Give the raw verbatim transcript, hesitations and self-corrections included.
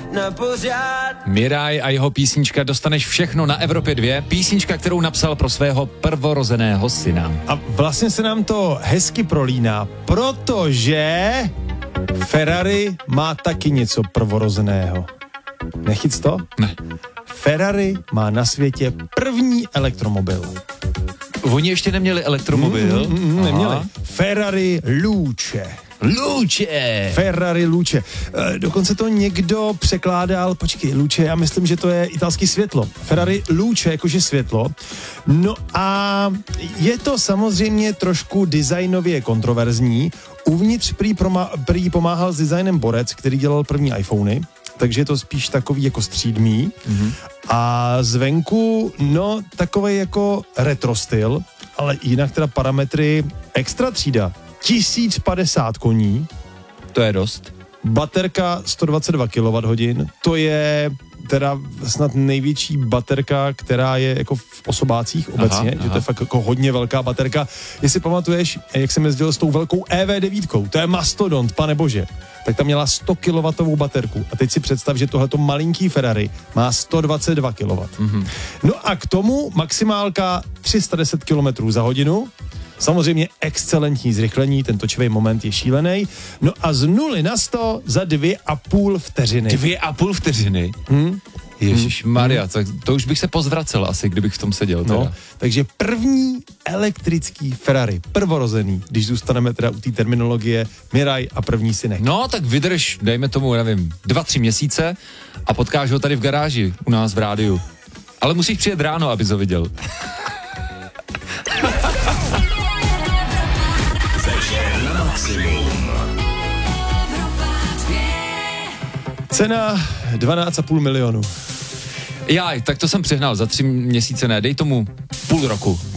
na pořád. Miraj a jeho písnička Dostaneš všechno na Evropě dva. Písnička, kterou napsal pro svého prvorozeného syna. A vlastně se nám to hezky prolíná, protože Ferrari má taky něco prvorozeného. Nechyc to? Ne. Ferrari má na světě první elektromobil. Oni ještě neměli elektromobil? Mm, mm, mm, neměli. Ferrari Luce. Luce. Ferrari Luce. E, dokonce to někdo překládal, počkej, Luce, já myslím, že to je italský světlo. Ferrari Luce, jakože světlo. No a je to samozřejmě trošku designově kontroverzní. Uvnitř prý, proma, prý pomáhal s designem borec, který dělal první iPhony, takže je to spíš takový jako střídmý. Mm-hmm. A zvenku, no, takovej jako retro styl, ale jinak teda parametry extra třída. tisíc padesát koní. To je dost. Baterka sto dvacet dva kilowatthodin. To je teda snad největší baterka, která je jako v osobácích obecně, aha, že aha. To je fakt jako hodně velká baterka. Jestli pamatuješ, jak jsem jezdil s tou velkou E V devět, to je mastodont, pane bože, tak tam měla sto kilowattovou baterku. A teď si představ, že tohleto malinký Ferrari má sto dvacet dva kilowattů. Mm-hmm. No a k tomu maximálka tři sta deset kilometrů za hodinu. Samozřejmě excelentní zrychlení, ten točivý moment je šílený. No a z nuly na sto za dvě a půl vteřiny. Dvě a půl vteřiny? Hmm? Ježišmarja, hmm. tak to už bych se pozvracel asi, kdybych v tom seděl. Teda. No, takže první elektrický Ferrari, prvorozený, když zůstaneme teda u té terminologie, Miraj a první synek. No, tak vydrž, dejme tomu, nevím, dva, tři měsíce a potkáš ho tady v garáži u nás v rádiu. Ale musíš přijet ráno, abys ho viděl. Cena dvanáct a půl milionu. Jaj, tak to jsem přehnal, za tři měsíce ne, dej tomu půl roku.